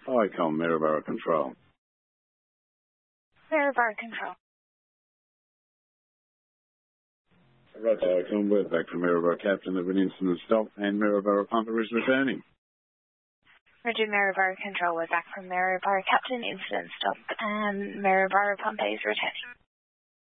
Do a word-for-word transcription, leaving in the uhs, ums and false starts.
ICOM, Maryborough Control. Maryborough Control. Right, ICOM, we're back from Maryborough Captain of an incident stop, and Maryborough Pumper is returning. Roger, Maryborough Control, we're back from Maryborough Captain, incident stop, and Maryborough Pumper is returning.